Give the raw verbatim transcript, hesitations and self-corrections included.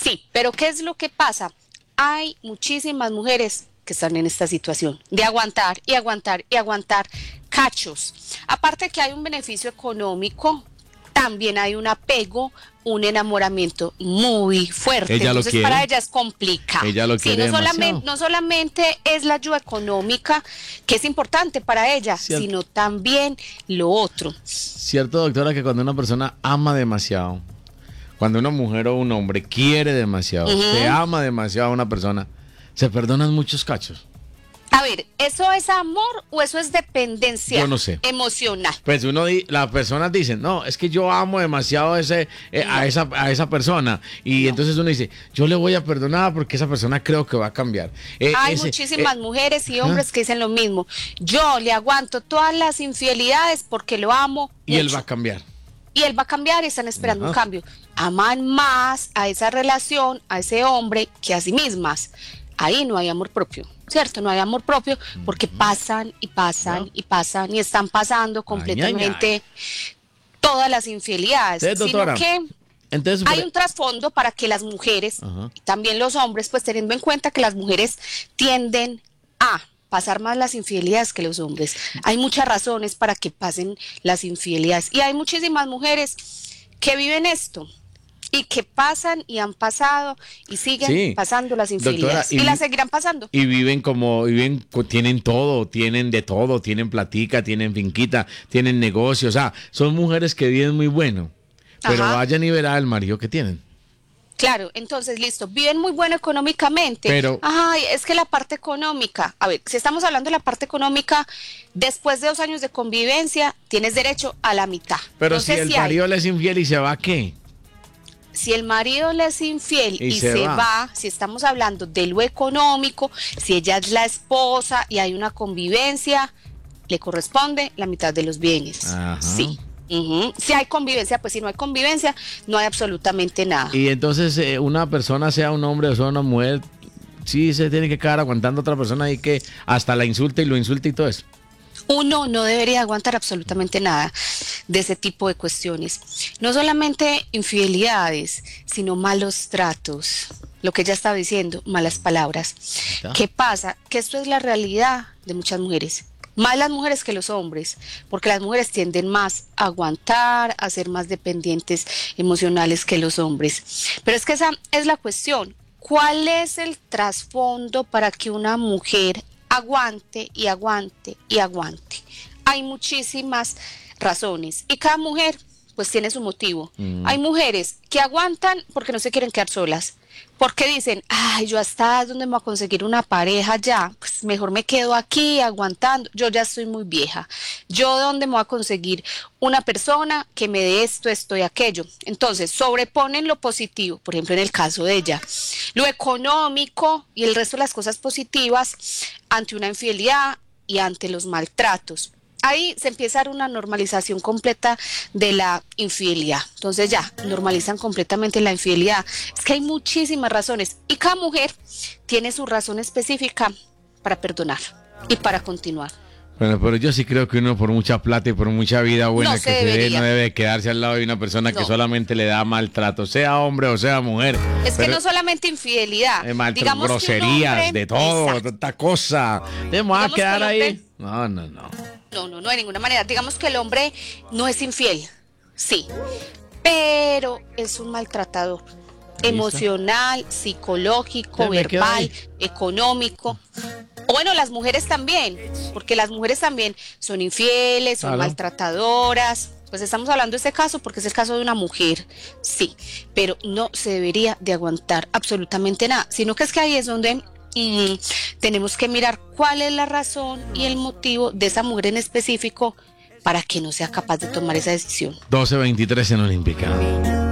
Sí, pero ¿qué es lo que pasa? Hay muchísimas mujeres que están en esta situación de aguantar y aguantar y aguantar cachos. Aparte que hay un beneficio económico, también hay un apego, un enamoramiento muy fuerte. Ella Entonces lo quiere. Para ella es complicado. Ella lo Sí, quiere no solamente, demasiado. no solamente es la ayuda económica, que es importante para ella, Cierto. sino también lo otro. Cierto, doctora, que cuando una persona ama demasiado, cuando una mujer o un hombre quiere demasiado, Ujú. se ama demasiado a una persona, se perdonan muchos cachos. A ver, ¿eso es amor o eso es dependencia Yo no sé. emocional? Pues uno, di- las personas dicen, no, es que yo amo demasiado a, ese, eh, a, esa, a esa persona. Y entonces uno dice, yo le voy a perdonar porque esa persona creo que va a cambiar. Eh, Hay ese, muchísimas eh, mujeres y hombres que dicen lo mismo. Yo le aguanto todas las infidelidades porque lo amo y él mucho. va a cambiar. Y él va a cambiar y están esperando Ajá. un cambio. Aman más a esa relación, a ese hombre, que a sí mismas. Ahí no hay amor propio, ¿cierto? No hay amor propio porque pasan y pasan No. y pasan y están pasando completamente todas las infidelidades. Entonces, Sino doctora, que Entonces, hay por- un trasfondo para que las mujeres, Ajá. y también los hombres, pues teniendo en cuenta que las mujeres tienden a pasar más las infidelidades que los hombres. Hay muchas razones para que pasen las infidelidades y hay muchísimas mujeres que viven esto y que pasan y han pasado y siguen Sí, pasando las infidelidades doctora, y, y- las seguirán pasando. y viven como, viven, co- tienen todo, tienen de todo, tienen platica, tienen finquita, tienen negocio, o sea, son mujeres que viven muy bueno, pero Ajá. vayan y verá el marido que tienen. Claro, entonces, listo, viven muy bueno económicamente. Pero- Ay, es que la parte económica, a ver, si estamos hablando de la parte económica, después de dos años de convivencia, tienes derecho a la mitad. Pero Entonces, si el si hay- marido le es infiel y se va, ¿qué? si el marido le es infiel Y y, se se, va. va. si estamos hablando de lo económico, si ella es la esposa y hay una convivencia, le corresponde la mitad de los bienes. Ajá. Sí. Ujú. Si hay convivencia, pues si no hay convivencia, no hay absolutamente nada. Y entonces eh, una persona, sea un hombre o sea una mujer, sí se tiene que quedar aguantando a otra persona y que hasta la insulte y lo insulte y todo eso. Uno no debería aguantar absolutamente nada de ese tipo de cuestiones. No solamente infidelidades, sino malos tratos. Lo que ella estaba diciendo, malas palabras. ¿Ya? ¿Qué pasa? Que esto es la realidad de muchas mujeres. Más las mujeres que los hombres, porque las mujeres tienden más a aguantar, a ser más dependientes emocionales que los hombres. Pero es que esa es la cuestión. ¿Cuál es el trasfondo para que una mujer aguante y aguante y aguante? Hay muchísimas razones y cada mujer pues tiene su motivo. Mm. Hay mujeres que aguantan porque no se quieren quedar solas, porque dicen, ay, yo hasta donde me voy a conseguir una pareja ya, pues mejor me quedo aquí aguantando, yo ya estoy muy vieja, yo dónde me voy a conseguir una persona que me dé esto, esto y aquello. Entonces sobreponen lo positivo, por ejemplo en el caso de ella, lo económico y el resto de las cosas positivas ante una infidelidad y ante los maltratos. Ahí se empieza a dar una normalización completa de la infidelidad. Entonces ya, normalizan completamente la infidelidad. Es que hay muchísimas razones y cada mujer tiene su razón específica para perdonar y para continuar. Bueno, pero yo sí creo que uno por mucha plata y por mucha vida buena No que se se dé, debería. no debe quedarse al lado de una persona que No. solamente le da maltrato, sea hombre o sea mujer. Es que Pero, no solamente infidelidad, eh, maltrato, digamos que un groserías, hombre- de todo, Exacto. tanta cosa. ¿Te vas a Digamos que quedar el ahí? hombre- No, no, no. No, no, no, de ninguna manera. Digamos que el hombre no es infiel, sí, pero es un maltratador. Emocional, psicológico, Ya me quedo verbal, ahí. económico. O bueno, las mujeres también, porque las mujeres también son infieles, son Claro. maltratadoras. Pues estamos hablando de este caso porque es el caso de una mujer, sí, pero no se debería de aguantar absolutamente nada, sino que es que ahí es donde mm, tenemos que mirar cuál es la razón y el motivo de esa mujer en específico para que no sea capaz de tomar esa decisión. doce veintitrés en Olímpica.